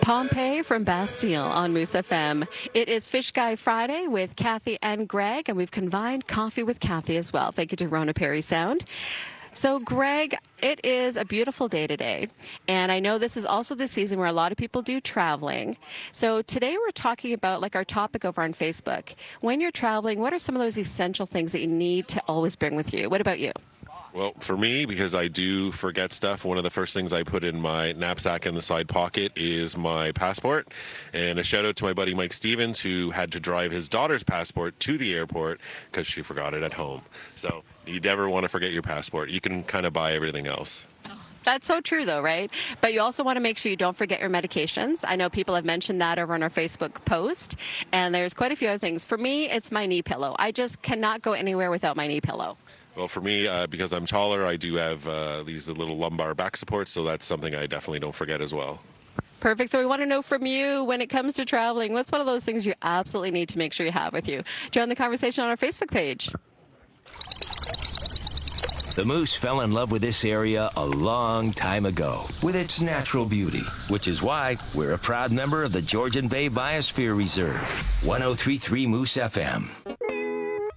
Pompeii from Bastille on Moose FM. It is Fish Guy Friday with Kathy and Greg, and we've combined coffee with Kathy as well. Thank you to Rona Perry Sound. So, Greg, it is a beautiful day today, and I know this is also the season where a lot of people do traveling. So today we're talking about, like, our topic over on Facebook. When you're traveling, what are some of those essential things that you need to always bring with you? What about you? Well, for me, because I do forget stuff, one of the first things I put in my knapsack in the side pocket is my passport. And a shout out to my buddy Mike Stevens, who had to drive his daughter's passport to the airport because she forgot it at home. So you never want to forget your passport. You can kind of buy everything else. That's so true, though, right? But you also want to make sure you don't forget your medications. I know people have mentioned that over on our Facebook post, and there's quite a few other things. For me, it's my knee pillow. I just cannot go anywhere without my knee pillow. Well, for me, because I'm taller, I do have these little lumbar back supports, so that's something I definitely don't forget as well. Perfect. So we want to know from you, when it comes to traveling, what's one of those things you absolutely need to make sure you have with you? Join the conversation on our Facebook page. The Moose fell in love with this area a long time ago with its natural beauty, which is why we're a proud member of the Georgian Bay Biosphere Reserve. 103.3 Moose FM.